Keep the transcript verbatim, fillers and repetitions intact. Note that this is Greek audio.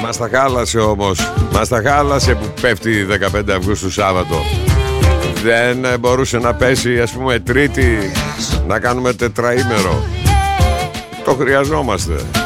μας τα χάλασε όμως. Μας τα χάλασε που πέφτει δεκαπέντε Αυγούστου Σάββατο. Δεν μπορούσε να πέσει, ας πούμε, Τρίτη, να κάνουμε τετραήμερο. Το χρειαζόμαστε.